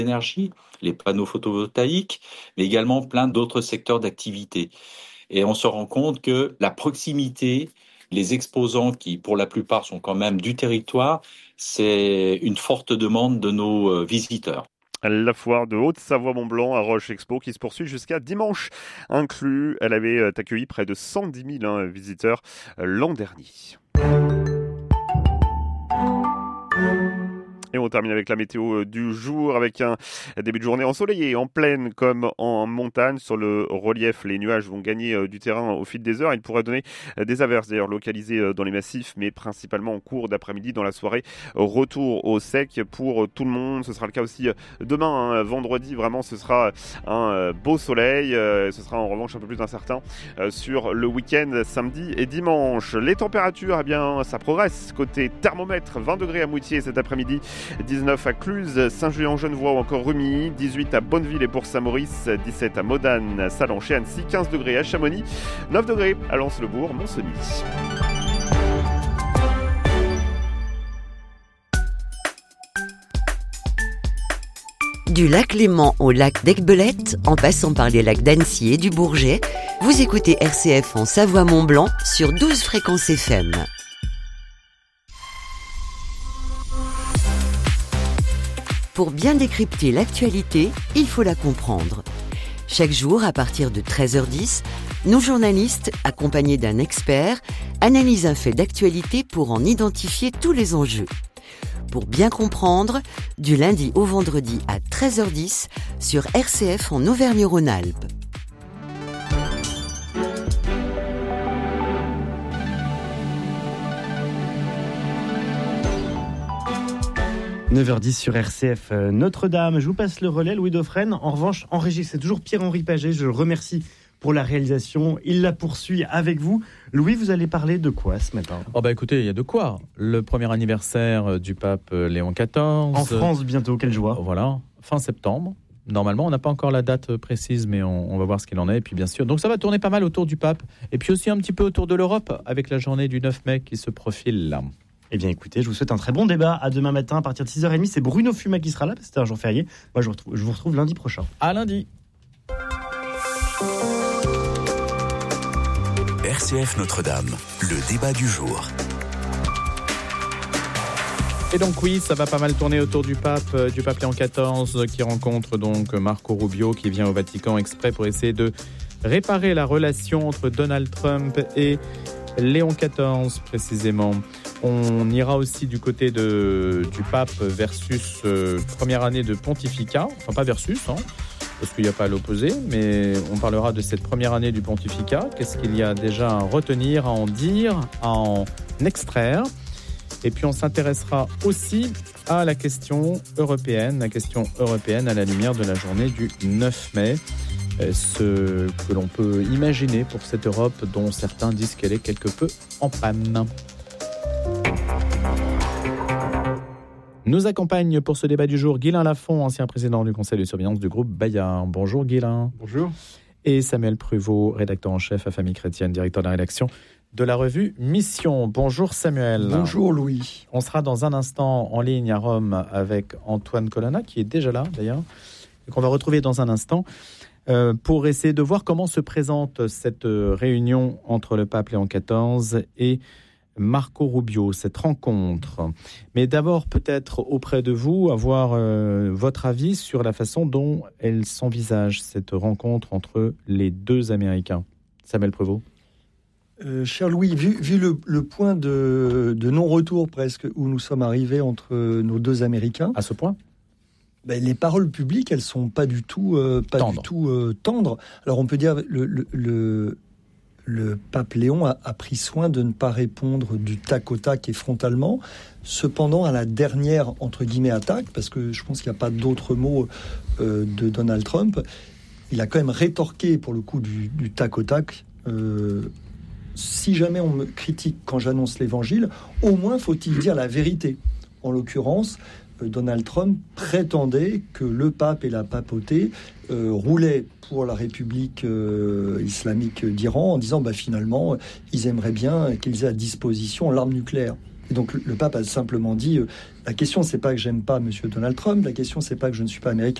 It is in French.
d'énergie, les panneaux photovoltaïques, mais également plein d'autres secteurs d'activité. Et on se rend compte que la proximité, les exposants qui, pour la plupart, sont quand même du territoire, c'est une forte demande de nos visiteurs. La foire de Haute-Savoie-Mont-Blanc à Roche Expo qui se poursuit jusqu'à dimanche inclus. Elle avait accueilli près de 110 000 visiteurs l'an dernier. Et on termine avec la météo du jour, avec un début de journée ensoleillé, en plaine comme en montagne. Sur le relief, les nuages vont gagner du terrain au fil des heures. Ils pourraient donner des averses d'ailleurs localisées dans les massifs, mais principalement en cours d'après-midi, dans la soirée. Retour au sec pour tout le monde. Ce sera le cas aussi demain, vendredi. Vraiment, ce sera un beau soleil. Ce sera en revanche un peu plus incertain sur le week-end, samedi et dimanche. Les températures, eh bien, ça progresse. Côté thermomètre, 20 degrés à Moutier cet après-midi. 19 à Cluse, Saint-Julien-en-Genevois ou encore Rumilly, 18 à Bonneville et Bourg-Saint-Maurice, 17 à Modane, Sallanches et Annecy, 15 degrés à Chamonix, 9 degrés à Lens-le-Bourg, Montcenis. Du lac Léman au lac d'Aiguebelette, en passant par les lacs d'Annecy et du Bourget, vous écoutez RCF en Savoie-Mont-Blanc sur 12 fréquences FM. Pour bien décrypter l'actualité, il faut la comprendre. Chaque jour, à partir de 13h10, nos journalistes, accompagnés d'un expert, analysent un fait d'actualité pour en identifier tous les enjeux. Pour bien comprendre, du lundi au vendredi à 13h10 sur RCF en Auvergne-Rhône-Alpes. « 9h10 sur RCF Notre-Dame. Je vous passe le relais, Louis Dauphren. En revanche, en régie, c'est toujours Pierre-Henri Paget. Je le remercie pour la réalisation. Il la poursuit avec vous. Louis, vous allez parler de quoi ce matin ? Écoutez, il y a de quoi. Le premier anniversaire du pape Léon XIV. En France, bientôt, quelle joie. Voilà, fin septembre. Normalement, on n'a pas encore la date précise, mais on va voir ce qu'il en est. Et puis, bien sûr, donc ça va tourner pas mal autour du pape. Et puis aussi un petit peu autour de l'Europe, avec la journée du 9 mai qui se profile là. Eh bien, écoutez, je vous souhaite un très bon débat. À demain matin, à partir de 6h30. C'est Bruno Fumat qui sera là, parce que c'est un jour férié. Moi, je vous retrouve lundi prochain. À lundi. RCF Notre-Dame, le débat du jour. Et donc oui, ça va pas mal tourner autour du pape Léon XIV qui rencontre donc Marco Rubio qui vient au Vatican exprès pour essayer de réparer la relation entre Donald Trump et Léon XIV précisément. On ira aussi du côté du pape versus première année de pontificat, enfin pas versus, parce qu'il n'y a pas à l'opposé, mais on parlera de cette première année du pontificat. Qu'est-ce qu'il y a déjà à retenir, à en dire, à en extraire ? Et puis on s'intéressera aussi à la question européenne à la lumière de la journée du 9 mai. Ce que l'on peut imaginer pour cette Europe dont certains disent qu'elle est quelque peu en panne. Nous accompagne pour ce débat du jour Guylain Lafont, ancien président du conseil de surveillance du groupe Bayard. Bonjour Guylain. Bonjour. Et Samuel Pruvot, rédacteur en chef à Famille Chrétienne, directeur de la rédaction de la revue Mission. Bonjour Samuel. Bonjour Louis. On sera dans un instant en ligne à Rome avec Antoine Colonna, qui est déjà là d'ailleurs, et qu'on va retrouver dans un instant pour essayer de voir comment se présente cette réunion entre le pape Léon XIV et Marco Rubio, cette rencontre. Mais d'abord, peut-être auprès de vous, avoir votre avis sur la façon dont elle s'envisage, cette rencontre entre les deux Américains. Samuel Prevot. Cher Louis, vu le point de non-retour presque où nous sommes arrivés entre nos deux Américains... À ce point ? Les paroles publiques, elles sont pas du tout tendres. Alors on peut dire le pape Léon a pris soin de ne pas répondre du tac au tac et frontalement. Cependant, à la dernière, entre guillemets, attaque, parce que je pense qu'il n'y a pas d'autre mot de Donald Trump, il a quand même rétorqué, pour le coup, du tac au tac. Si jamais on me critique quand j'annonce l'évangile, au moins faut-il dire la vérité. En l'occurrence, Donald Trump prétendait que le pape et la papauté roulaient pour la République islamique d'Iran en disant finalement ils aimeraient bien qu'ils aient à disposition l'arme nucléaire. Et donc le pape a simplement dit, la question c'est pas que j'aime pas Monsieur Donald Trump, la question c'est pas que je ne suis pas américain.